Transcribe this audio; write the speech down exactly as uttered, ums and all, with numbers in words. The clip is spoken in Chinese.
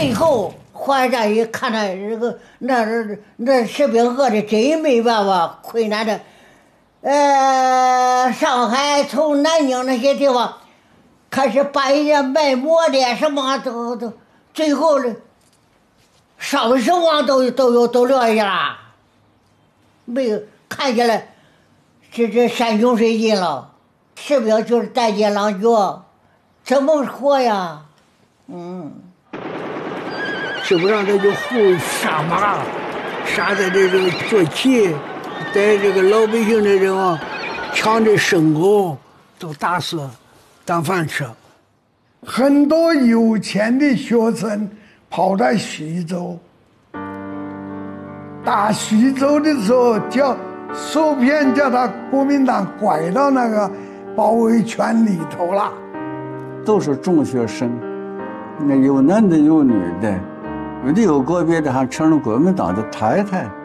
最后淮战一看那这个那那士兵饿的真没办法，困难的。呃，上海从南京那些地方开始把人家卖馍的什么都都，最后呢，烧死亡都都有都留下了，没有看起来，这这山穷水尽了，士兵就是带进狼穴，怎么活呀？嗯， 吃不上他就护杀马，杀的这个坐骑。在这个老百姓的这种抢的牲口都打死当饭吃。 很多有钱的学生跑到徐州，打徐州的时候叫受骗，叫他国民党拐到那个包围圈里头了。 都是中学生，那有男的有女的，有的有个别的还成了国民党的太太。